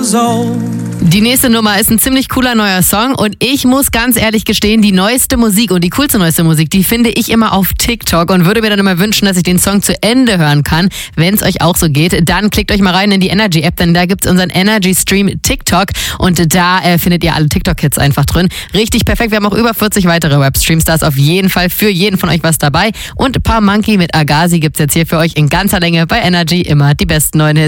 years old. Die nächste Nummer ist ein ziemlich cooler neuer Song und ich muss ganz ehrlich gestehen, die neueste Musik und die coolste neueste Musik, die finde ich immer auf TikTok und würde mir dann immer wünschen, dass ich den Song zu Ende hören kann. Wenn es euch auch so geht, dann klickt euch mal rein in die Energy App, denn da gibt's unseren Energy Stream TikTok und da findet ihr alle TikTok-Hits einfach drin. Richtig perfekt, wir haben auch über 40 weitere Webstreams, da ist auf jeden Fall für jeden von euch was dabei und Paar Monkey mit Agassi gibt's jetzt hier für euch in ganzer Länge bei Energy, immer die besten neuen Hits.